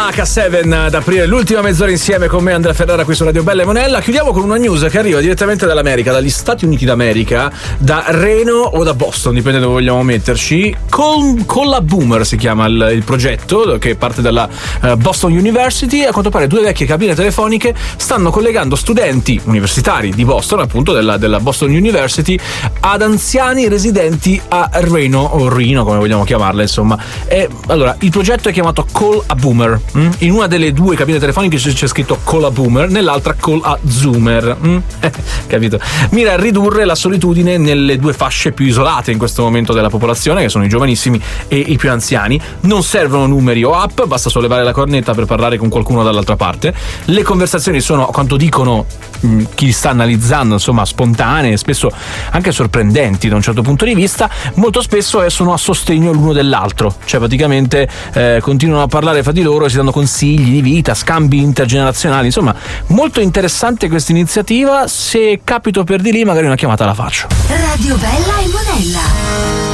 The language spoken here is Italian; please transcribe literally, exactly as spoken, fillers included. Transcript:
acca sette ad aprire l'ultima mezz'ora insieme con me, Andrea Ferrara, qui su Radio Bella e Monella. Chiudiamo con una news che arriva direttamente dall'America, dagli Stati Uniti d'America, da Reno o da Boston, dipende dove vogliamo metterci. Col, Colla Boomer si chiama il, il progetto, che parte dalla uh, Boston University. A quanto pare due vecchie cabine telefoniche stanno collegando studenti universitari di Boston, appunto della, della Boston University, ad anziani residenti a Reno o Reno, come vogliamo chiamarla, insomma. E allora il progetto è chiamato Call a Boomer. Mm? In una delle due cabine telefoniche c'è scritto Call a Boomer, nell'altra Call a Zoomer. Mm? Capito? Mira a ridurre la solitudine nelle due fasce più isolate in questo momento della popolazione, che sono i giovanissimi e i più anziani. Non servono numeri o app, basta sollevare la cornetta per parlare con qualcuno dall'altra parte. Le conversazioni sono, a quanto dicono mh, chi sta analizzando, insomma, spontanee, spesso anche sorprendenti da un certo punto di vista. Molto spesso eh, sono a sostegno l'uno dell'altro, cioè praticamente eh, continuano a parlare fra di loro e si danno consigli di vita, scambi intergenerazionali. Insomma, molto interessante questa iniziativa. Se capito per di lì, magari una chiamata la faccio. Radio Bella e Monella.